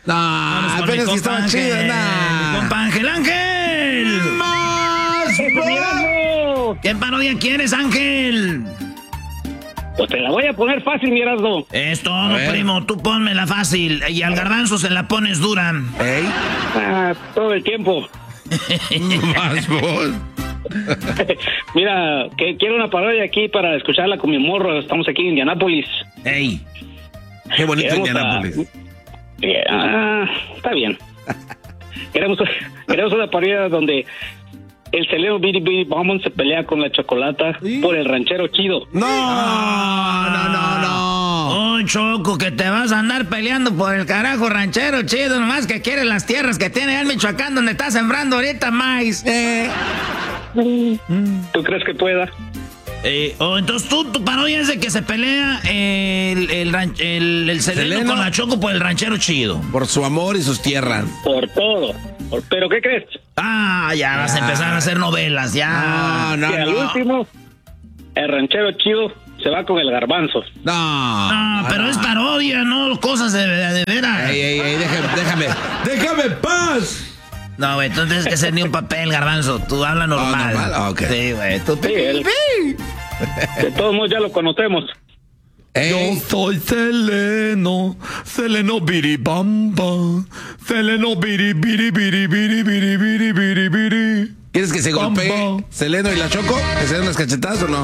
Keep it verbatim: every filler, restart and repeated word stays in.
No, Vamos con apenas mi que estaba compa chido, Ángel. nah. Mi compa Ángel, Ángel. ¡Más! Erasmo! ¿Qué parodia quieres, Ángel? Pues te la voy a poner fácil, mi Erasmo. Es todo, primo. Tú pónmela fácil. Y al garbanzo se la pones dura. ¿Ey? Ah, todo el tiempo. Más vos. Mira, que quiero una parodia aquí para escucharla con mi morro. Estamos aquí en Indianápolis. Ey. Qué bonito Queremos Indianápolis. a- Eh, ah, está bien. Queremos, queremos una parodia donde el Seleno Biri Biri Bombón se pelea con la Chocolata ¿Sí? por el ranchero chido. No, no, no, no. Oh, Choco, que te vas a andar peleando por el carajo ranchero chido, nomás que quieres las tierras que tiene el Michoacán donde está sembrando ahorita maíz. Eh, ¿Tú crees que pueda? Eh, oh, entonces tú, tu parodia es de que se pelea el, el, ran- el, el Seleno Seleno. con la Choco por el ranchero chido. por su amor y sus tierras. Por todo. Por- ¿Pero qué crees? Ah, ya vas a empezar a hacer novelas, ya. No, no, que al no. último, el ranchero chido se va con el garbanzo. No. No, pero es parodia, no cosas de, de, de veras. Ey, ey, ey, déjame, déjame. ¡Déjame paz! No, güey, tú no tienes que hacer ni un papel, garbanzo. Tú habla normal. normal, ah, ok. Sí, güey. Tú Sí, él- de todos modos ya lo conocemos. Ey, Soy Seleno, Seleno biribamba, Seleno biri biri biri biri biri biri biri biri. ¿quieres que se golpee Bamba. Seleno y la Choco? ¿Que se den unas cachetadas o no?